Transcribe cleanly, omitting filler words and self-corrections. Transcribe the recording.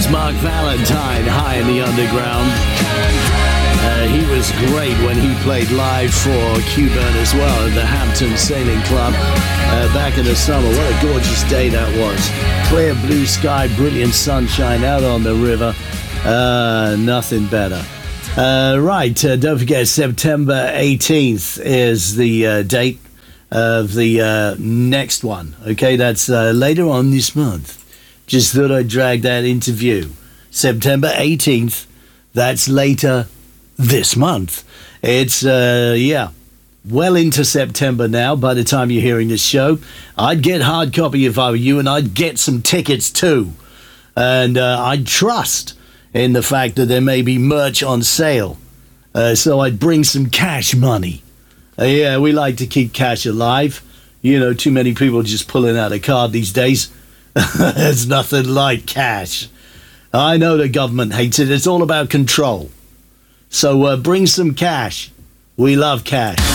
was Mark Valentine, High in the Underground. He was great when he played live for Q-Burn as well at the Hampton Sailing Club back in the summer. What a gorgeous day that was. Clear blue sky, brilliant sunshine out on the river. Nothing better. Right, don't forget September 18th is the date of the next one. Okay, that's later on this month. Just thought I'd drag that into view. September 18th, that's later this month. It's, well into September now by the time you're hearing this show. I'd get hard copy if I were you, and I'd get some tickets too. And I'd trust in the fact that there may be merch on sale. So I'd bring some cash money. Yeah, we like to keep cash alive. You know, too many people just pulling out a card these days. There's nothing like cash. I know the government hates it. It's all about control. So bring some cash. We love cash.